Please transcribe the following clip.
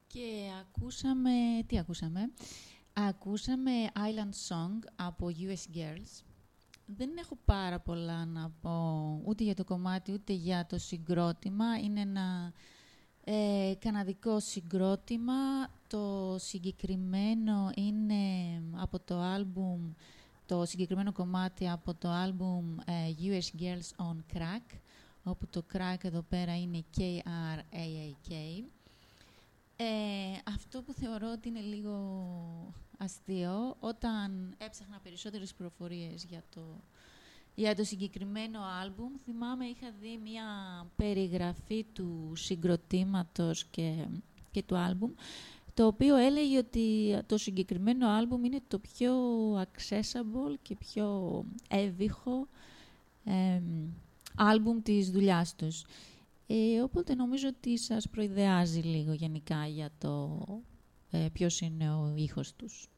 Και ακούσαμε... Τι ακούσαμε? Ακούσαμε Island Song από US Girls. Δεν έχω πάρα πολλά να πω ούτε για το κομμάτι ούτε για το συγκρότημα. Είναι ένα καναδικό συγκρότημα. Το συγκεκριμένο είναι από το άλμπουμ, το συγκεκριμένο κομμάτι από το άλμπουμ US Girls on Crack, όπου το crack εδώ πέρα είναι K-R-A-A-K. Αυτό που θεωρώ ότι είναι λίγο αστείο, όταν έψαχνα περισσότερες πληροφορίες για το συγκεκριμένο άλμπουμ, θυμάμαι είχα δει μια περιγραφή του συγκροτήματος και του άλμπουμ, το οποίο έλεγε ότι το συγκεκριμένο άλμπουμ είναι το πιο accessible και πιο εύβυχο άλμπουμ της δουλειάς τους. Οπότε νομίζω ότι σας προειδεάζει λίγο γενικά για το ποιος είναι ο ήχος τους.